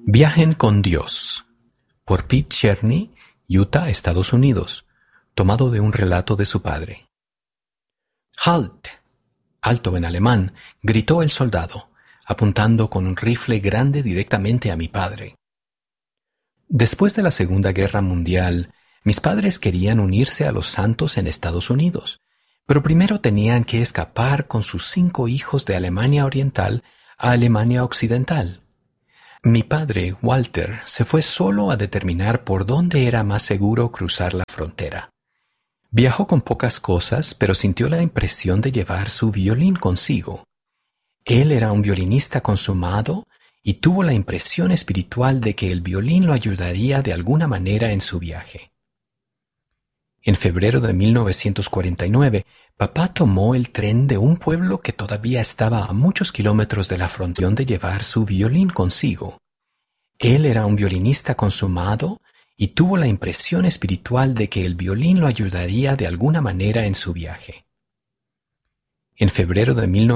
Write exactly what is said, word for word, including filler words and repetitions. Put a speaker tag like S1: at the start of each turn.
S1: Viajen con Dios, por Pete Cherny, Utah, Estados Unidos, tomado de un relato de su padre. ¡Halt! Alto en alemán, gritó el soldado, apuntando con un rifle grande directamente a mi padre. Después de la Segunda Guerra Mundial, mis padres querían unirse a los santos en Estados Unidos, pero primero tenían que escapar con sus cinco hijos de Alemania Oriental a Alemania Occidental. Mi padre, Walter, se fue solo a determinar por dónde era más seguro cruzar la frontera. Viajó con pocas cosas, pero sintió la impresión de llevar su violín consigo. Él era un violinista consumado y tuvo la impresión espiritual de que el violín lo ayudaría de alguna manera en su viaje. En febrero de mil novecientos cuarenta y nueve, papá tomó el tren de un pueblo que todavía estaba a muchos kilómetros de la frontera de llevar su violín consigo. Él era un violinista consumado y tuvo la impresión espiritual de que el violín lo ayudaría de alguna manera en su viaje. En febrero de mil novecientos